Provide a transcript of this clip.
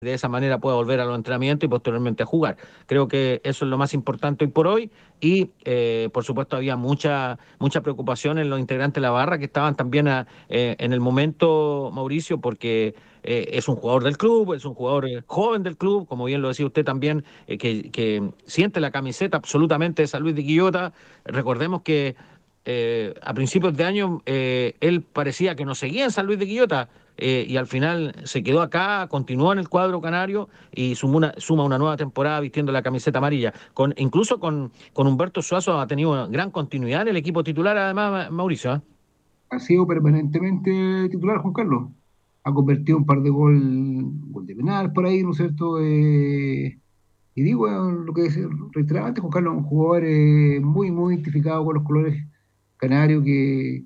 de esa manera pueda volver a los entrenamientos y posteriormente a jugar. Creo que eso es lo más importante hoy por hoy y por supuesto había mucha preocupación en los integrantes de la barra que estaban también en el momento, Mauricio, porque es un jugador del club, es un jugador joven del club, como bien lo decía usted también, que siente la camiseta absolutamente de San Luis de Quillota. Recordemos que a principios de año él parecía que no seguía en San Luis de Quillota y al final se quedó acá, continuó en el cuadro canario y suma una nueva temporada vistiendo la camiseta amarilla. Incluso con Humberto Suazo ha tenido una gran continuidad en el equipo titular, además, Mauricio. ¿Eh? Ha sido permanentemente titular Juan Carlos. Ha convertido un par de gol de penal por ahí, ¿no es cierto? Y digo, lo que reiteraba antes, Juan Carlos, un jugador muy identificado con los colores canarios